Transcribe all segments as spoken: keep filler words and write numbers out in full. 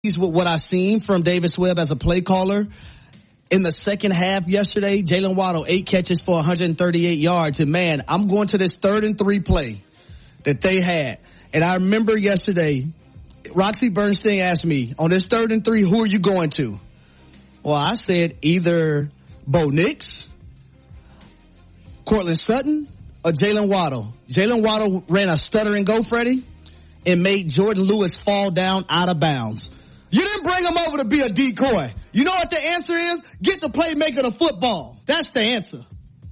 with what I seen from Davis Webb as a play caller. In the second half yesterday, Jalen Waddle, eight catches for one hundred thirty-eight yards. And man, I'm going to this third and three play that they had. And I remember yesterday, Roxy Bernstein asked me, on this third and three, who are you going to? Well, I said either Bo Nix, Cortland Sutton, or Jalen Waddle. Jalen Waddle ran a stutter and go, Freddie, and made Jordan Lewis fall down out of bounds. You didn't bring him over to be a decoy. You know what the answer is? Get the playmaker the football. That's the answer.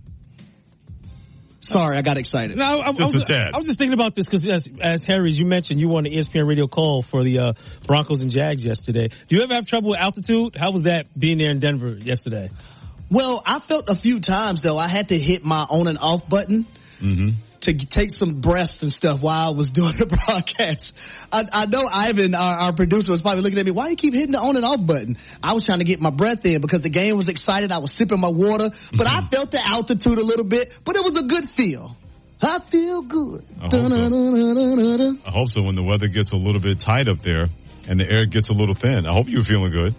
Sorry, I got excited. No, I, I, just I, was, a tad. I was just thinking about this because, as, as Harry, as you mentioned, you won the E S P N radio call for the uh, Broncos and Jags yesterday. Do you ever have trouble with altitude? How was that being there in Denver yesterday? Well, I felt a few times, though, I had to hit my on and off button. Mm-hmm. To take some breaths and stuff while I was doing the broadcast. I, I know Ivan, our, our producer, was probably looking at me, why you keep hitting the on and off button? I was trying to get my breath in because the game was excited. I was sipping my water, but mm-hmm. I felt the altitude a little bit, but it was a good feel. I feel good. I hope, so. I hope so when the weather gets a little bit tight up there and the air gets a little thin. I hope you're feeling good.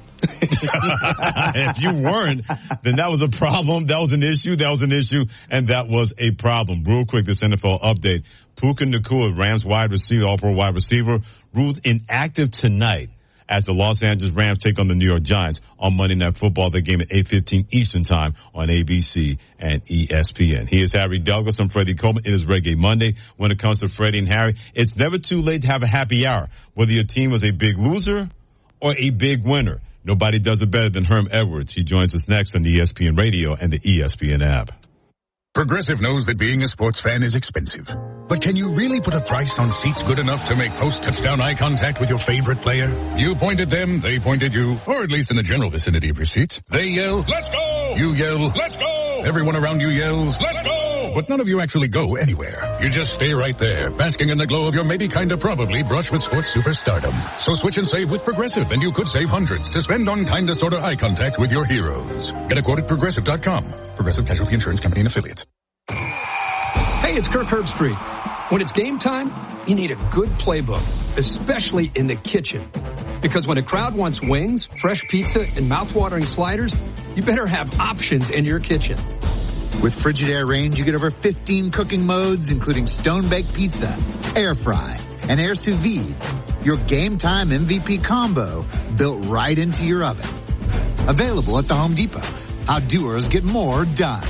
If you weren't, then that was a problem. That was an issue. That was an issue. And that was a problem. Real quick, this N F L update. Puka Nacua, Rams wide receiver, all-pro wide receiver, ruled inactive tonight as the Los Angeles Rams take on the New York Giants on Monday Night Football. The game at eight fifteen Eastern Time on A B C and E S P N. He is Harry Douglas. I'm Freddie Coleman. It is Reggae Monday. When it comes to Freddie and Harry, it's never too late to have a happy hour, whether your team was a big loser or a big winner. Nobody does it better than Herm Edwards. He joins us next on E S P N Radio and the E S P N app. Progressive knows that being a sports fan is expensive. But can you really put a price on seats good enough to make post-touchdown eye contact with your favorite player? You point at them, they point at you, or at least in the general vicinity of your seats. They yell, "Let's go!" You yell, "Let's go!" Everyone around you yells, "Let's go!" But none of you actually go anywhere. You just stay right there, basking in the glow of your maybe kinda probably brush with sports superstardom. So switch and save with Progressive, and you could save hundreds to spend on kinda sorta eye contact with your heroes. Get a quote at Progressive dot com. Progressive Casualty Insurance Company and Affiliates. Hey, it's Kirk Herbstreit. When it's game time, you need a good playbook, especially in the kitchen. Because when a crowd wants wings, fresh pizza, and mouth-watering sliders, you better have options in your kitchen. With Frigidaire Range, you get over fifteen cooking modes, including stone-baked pizza, air fry, and air sous vide. Your game time M V P combo built right into your oven. Available at the Home Depot. How doers get more done.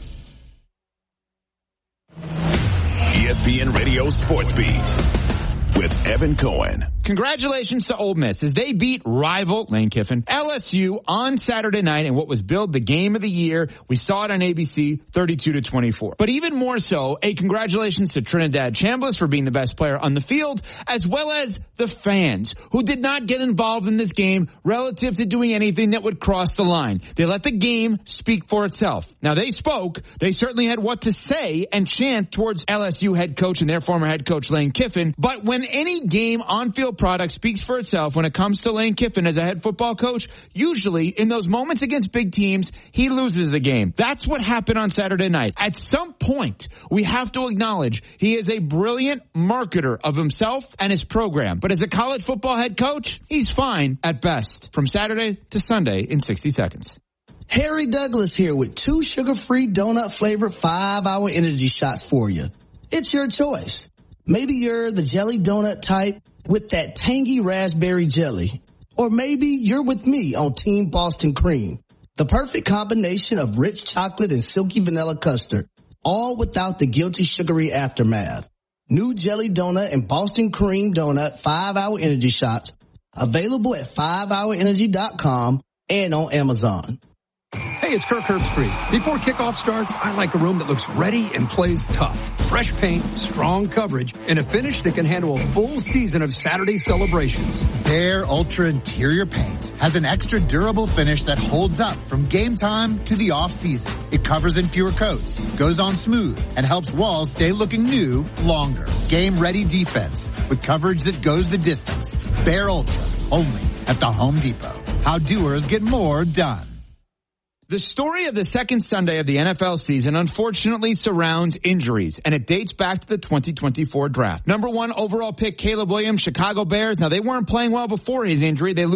E S P N Radio Sports Beat with Evan Cohen. Congratulations to Ole Miss as they beat rival Lane Kiffin L S U on Saturday night in what was billed the game of the year. We saw it on A B C, thirty-two to twenty-four. But even more so, a congratulations to Trinidad Chambliss for being the best player on the field, as well as the fans who did not get involved in this game relative to doing anything that would cross the line. They let the game speak for itself. Now they spoke. They certainly had what to say and chant towards L S U head coach and their former head coach Lane Kiffin. But when any game on-field product speaks for itself when it comes to Lane Kiffin as a head football coach, usually in those moments against big teams, he loses the game. That's what happened on Saturday night. At some point, we have to acknowledge he is a brilliant marketer of himself and his program. But as a college football head coach, he's fine at best. From Saturday to Sunday in sixty seconds. Harry Douglas here with two sugar-free donut-flavored five-hour energy shots for you. It's your choice. Maybe you're the jelly donut type with that tangy raspberry jelly. Or maybe you're with me on Team Boston Cream. The perfect combination of rich chocolate and silky vanilla custard, all without the guilty sugary aftermath. New jelly donut and Boston Cream donut five-hour energy shots available at five hour energy dot com and on Amazon. Hey, it's Kirk Herbstreit. Before kickoff starts, I like a room that looks ready and plays tough. Fresh paint, strong coverage, and a finish that can handle a full season of Saturday celebrations. Behr Ultra Interior Paint has an extra durable finish that holds up from game time to the off-season. It covers in fewer coats, goes on smooth, and helps walls stay looking new longer. Game-ready defense with coverage that goes the distance. Behr Ultra, only at the Home Depot. How doers get more done. The story of the second Sunday of the N F L season unfortunately surrounds injuries, and it dates back to the twenty twenty-four draft. Number one overall pick Caleb Williams, Chicago Bears. Now, they weren't playing well before his injury. They lose